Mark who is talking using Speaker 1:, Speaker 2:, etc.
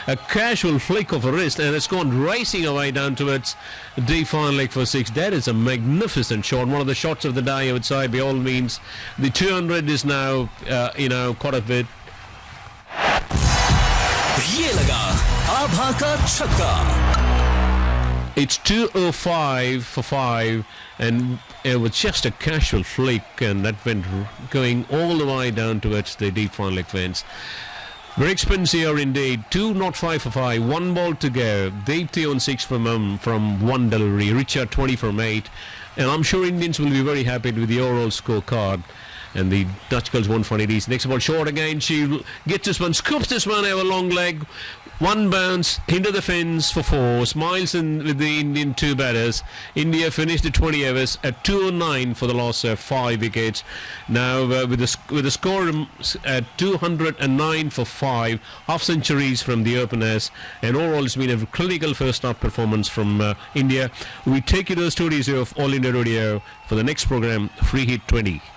Speaker 1: a casual flick of a wrist, and it's gone racing away down towards deep fine leg for 6. That is a magnificent shot, one of the shots of the day, I would say, by all means. The 200 is now, caught up with.
Speaker 2: ये लगा आभा का छक्का.
Speaker 1: It's 2:05 for 5, and it was just a casual flick, and that went going all the way down towards the deep fine leg fence. Very expensive indeed. 2:05 for 5, 1 ball to go. Deepthi on 6 from 1 delivery. Richard 20 from 8, and I'm sure Indians will be very happy with the overall scorecard. And the Dutch girls won for it. Next ball short again. She gets this one, scoops this one over long leg. One bounce into the fence for 4. Smiles in with the Indian 2 batters. India finished the 20 overs at 209 for the loss of 5 wickets. Now with the score at 209 for 5, half centuries from the openers, and overall it's been a clinical first half performance from India. We take you to the studios of All India Radio for the next program, Free Hit 20.